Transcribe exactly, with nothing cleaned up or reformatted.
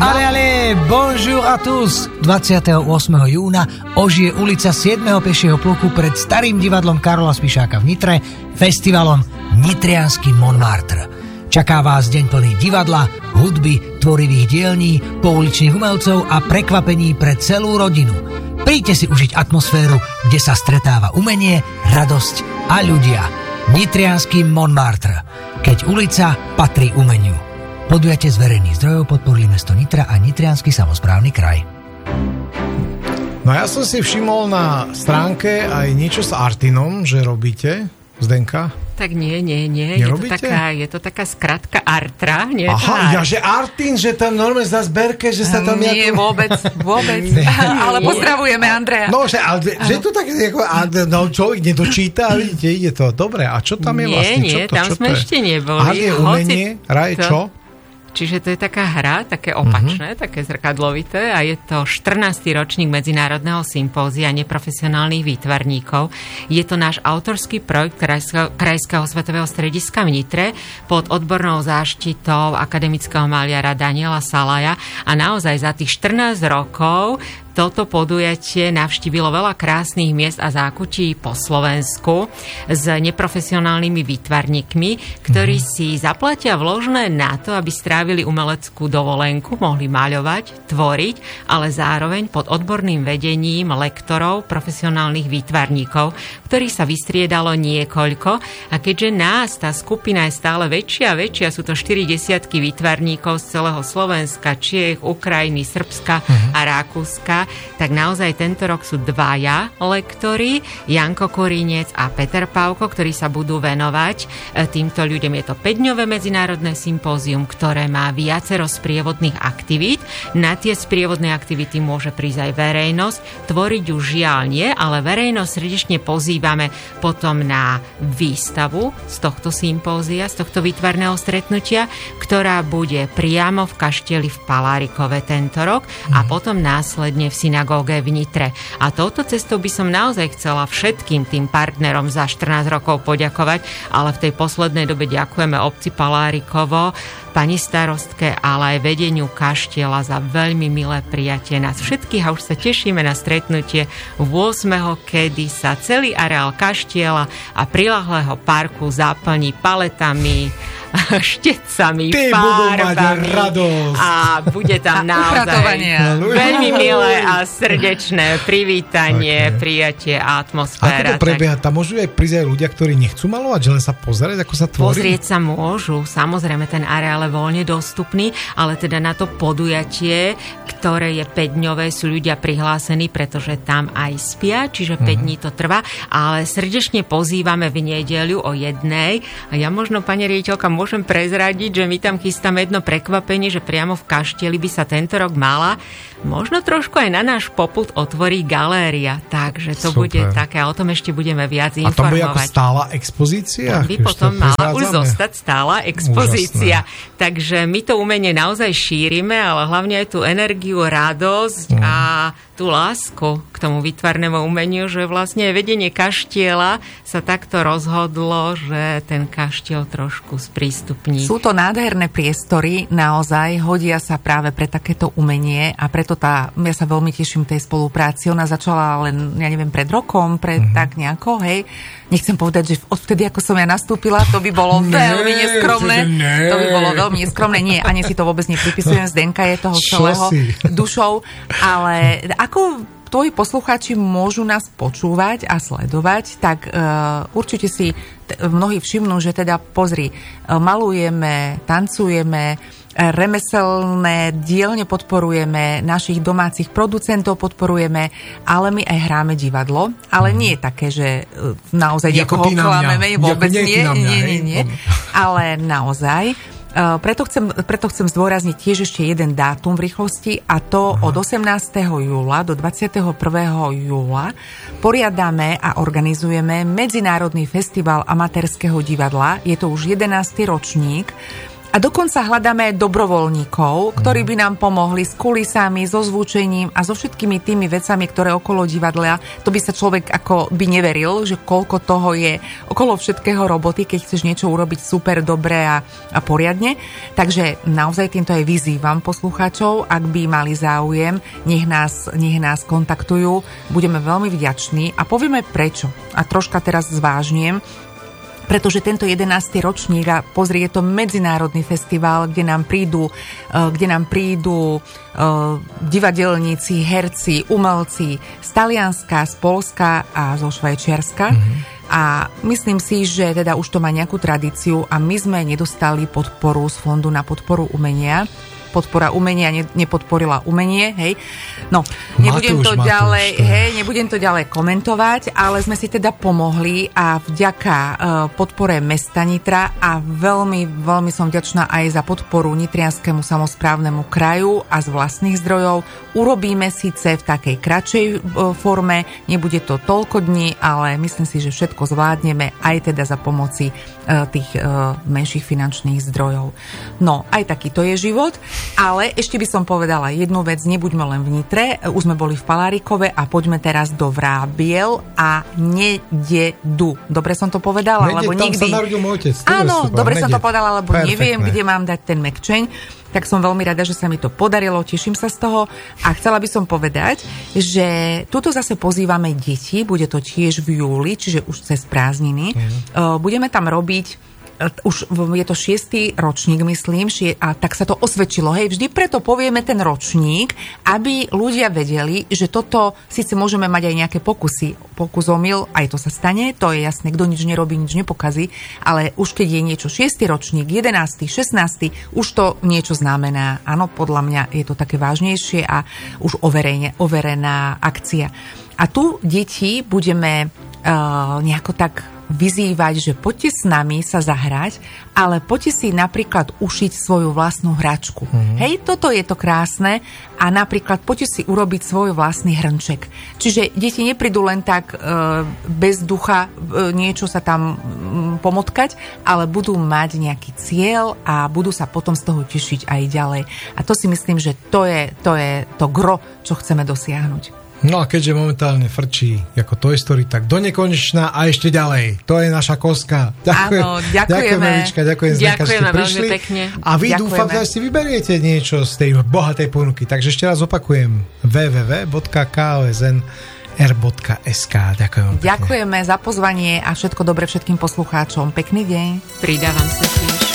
Allez, allez, bonjour à tous. dvadsiateho ôsmeho júna ožije ulica siedmeho pešieho pluku pred starým divadlom Karola Spišáka v Nitre, festivalom Nitriansky Montmartre. Čaká vás deň plný divadla, hudby, tvorivých dielní, pouličných umelcov a prekvapení pre celú rodinu. Príďte si užiť atmosféru, kde sa stretáva umenie, radosť a ľudia. Nitriansky Montmartre, keď ulica patrí umeniu. Podujatie z verejných zdrojov podporili mesto Nitra a Nitriansky samosprávny kraj. No ja som si všimol na stránke aj niečo s Artinom, že robíte, Zdenka. Tak nie, nie, nie. Je to, taká, je to taká skratka Artra. Nie Aha, ja, že Artin, že tam normálne za zberke, že sa tam... Nie, nejako... vôbec, vôbec. Ale pozdravujeme Andreja. No, že, ale, že to tak, ako, no, človek nedočíta a vidíte, ide to. Dobre, a čo tam je vlastne? Nie, nie, čo to, tam čo sme to ešte neboli. Aha, je umenie, raj, čo? Čiže to je taká hra, také opačné, uh-huh. také zrkadlovité a je to štrnásty ročník Medzinárodného sympózia neprofesionálnych výtvarníkov. Je to náš autorský projekt Krajského, Krajského svetového strediska v Nitre pod odbornou záštitou akademického maliara Daniela Salaja a naozaj za tých štrnásť rokov toto podujatie navštívilo veľa krásnych miest a zákutí po Slovensku s neprofesionálnymi výtvarníkmi, ktorí mm-hmm. si zaplatia vložné na to, aby strávili umeleckú dovolenku, mohli maľovať, tvoriť, ale zároveň pod odborným vedením lektorov, profesionálnych výtvarníkov, ktorých sa vystriedalo niekoľko. A keďže nás, tá skupina je stále väčšia a väčšia, sú to štyri desiatky výtvarníkov z celého Slovenska, Čiech, Ukrajiny, Srbska mm-hmm. a Rakúska, tak naozaj tento rok sú dvaja lektori, Janko Kurínec a Peter Pavko, ktorí sa budú venovať týmto ľuďom. Je to päťdňové medzinárodné sympózium, ktoré má viacero sprievodných aktivít. Na tie sprievodné aktivity môže prísť aj verejnosť. Tvoriť už žiaľ nie, ale verejnosť srdečne pozývame potom na výstavu z tohto sympózia, z tohto výtvarného stretnutia, ktorá bude priamo v kaštieli v Palárikove tento rok a potom následne v synagóge v Nitre. A touto cestou by som naozaj chcela všetkým tým partnerom za štrnásť rokov poďakovať, ale v tej poslednej dobe ďakujeme obci Palárikovo, pani starostke, ale aj vedeniu kaštieľa za veľmi milé prijatie nás všetkých a už sa tešíme na stretnutie ôsmeho kedy sa celý areál kaštieľa a prilahlého parku zaplní paletami, štecami, Ty farbami radosť. a bude tam naozaj veľmi milé a srdečné privítanie, okay. prijatie a atmosféra. Ako to prebieha? Tam môžu aj prísť aj ľudia, ktorí nechcú malovať, že len sa pozrieť, ako sa tvorí? Pozrieť sa môžu, samozrejme ten areál je voľne dostupný, ale teda na to podujatie, ktoré je päťdňové, sú ľudia prihlásení, pretože tam aj spia, čiže päť mm-hmm. dní to trvá, ale srdečne pozývame v nedeľu o jednej a ja možno, pani riaditeľka, môžem prezradiť, že my tam chystáme jedno prekvapenie, že priamo v kaštieli by sa tento rok mala možno trošku aj na náš popud otvorí galéria, takže to Super. Bude také a o tom ešte budeme viac informovať. A to bude ako stála expozícia? By potom mala už zostať stála expozícia. Úžasné. Takže my to umenie naozaj šírime, ale hlavne aj tú energiu, radosť mm. a tú lásku k tomu výtvarnému umeniu, že vlastne vedenie kaštieľa sa takto rozhodlo, že ten kaštiel trošku sprístupní. Sú to nádherné priestory, naozaj hodia sa práve pre takéto umenie a preto tá, ja sa veľmi teším tej spolupráci. Ona začala len, ja neviem, pred rokom, pred mm-hmm. tak nejako, hej. Nechcem povedať, že odvtedy, ako som ja nastúpila, to by bolo ne, veľmi neskromné. To by bolo veľmi neskromné. Nie, ani si to vôbec nepripisujem. Zdenka je toho celého dušou. Ale ako tvoji poslucháči môžu nás počúvať a sledovať, tak uh, určite si t- mnohí všimnú, že teda pozri, uh, malujeme, tancujeme, remeselné dielne podporujeme, našich domácich producentov podporujeme, ale my aj hráme divadlo, ale nie je také, že naozaj niekoho klameme, vôbec nie, nie, nie, nie, ale naozaj. Preto chcem, preto chcem zdôrazniť tiež ešte jeden dátum v rýchlosti a to od osemnásteho júla do dvadsiateho prvého júla poriadame a organizujeme Medzinárodný festival amatérskeho divadla. Je to už jedenásty ročník. A A dokonca hľadáme dobrovoľníkov, ktorí by nám pomohli s kulisami, so zvučením a so všetkými tými vecami, ktoré okolo divadla. To by sa človek ako by neveril, že koľko toho je okolo všetkého roboty, keď chceš niečo urobiť super, dobre a, a poriadne. Takže naozaj týmto aj vyzývam poslucháčov, ak by mali záujem, nech nás, nech nás kontaktujú. Budeme veľmi vďační a povieme prečo. A troška teraz zvážniem, pretože tento jedenásty ročník, a pozri, je to medzinárodný festival, kde nám prídu, kde nám prídu uh, divadelníci, herci, umelci z Talianska, z Poľska a zo Švajčiarska. Mm-hmm. A myslím si, že teda už to má nejakú tradíciu a my sme nedostali podporu z Fondu na podporu umenia. Podpora umenia ne, nepodporila umenie, hej. No, nebudem Matúš, to Matúš, ďalej, to hej, nebudem to ďalej komentovať, ale sme si teda pomohli a vďaka uh, podpore mesta Nitra a veľmi, veľmi som vďačná aj za podporu Nitrianskému samosprávnemu kraju a z vlastných zdrojov. Urobíme síce v takej kratšej uh, forme, nebude to toľko dní, ale myslím si, že všetko zvládneme aj teda za pomoci uh, tých uh, menších finančných zdrojov. No, aj takýto je život. Ale ešte by som povedala jednu vec, nebuďme len v Nitre, už sme boli v Palárikove a poďme teraz do Vrábiel a Nededu. Dobre som to povedala? Nede, lebo tam nikdy... sa narodil môj otec. Áno, dobre som to povedala, lebo Perfektné. Neviem, kde mám dať ten mekčeň. Tak som veľmi rada, že sa mi to podarilo, teším sa z toho a chcela by som povedať, že tuto zase pozývame deti, bude to tiež v júli, čiže už cez prázdniny. Mm. Budeme tam robiť už je to šiestý ročník, myslím, šie, a tak sa to osvedčilo. Hej, vždy preto povieme ten ročník, aby ľudia vedeli, že toto, síce môžeme mať aj nejaké pokusy, pokus omyl, aj to sa stane, to je jasné, kto nič nerobí, nič nepokazí, ale už keď je niečo šiestý ročník, jedenásty, šestnásty, už to niečo znamená. Áno, podľa mňa je to také vážnejšie a už overene, overená akcia. A tu deti budeme uh, nejako tak vyzývať, že poďte s nami sa zahrať, ale poďte si napríklad ušiť svoju vlastnú hračku. Mm-hmm. Hej, toto je to krásne a napríklad poďte si urobiť svoj vlastný hrnček. Čiže deti neprídu len tak e, bez ducha e, niečo sa tam m, pomotkať, ale budú mať nejaký cieľ a budú sa potom z toho tešiť aj ďalej. A to si myslím, že to je to, je to gro, čo chceme dosiahnuť. No a keďže momentálne frčí ako Toy Story, tak do nekonečna a ešte ďalej. To je naša koska. Ďakujem, Áno, ďakujeme. Ďakujeme, Lička, ďakujem, Zdenka, že ste prišli. Pekne. A vy Ďakujeme. dúfam, že si vyberiete niečo z tej bohatej ponuky. Takže ešte raz opakujem w w w bodka k o s n r bodka s k. Ďakujem. Ďakujeme za pozvanie a všetko dobre všetkým poslucháčom. Pekný deň. Pridávam sa tiež.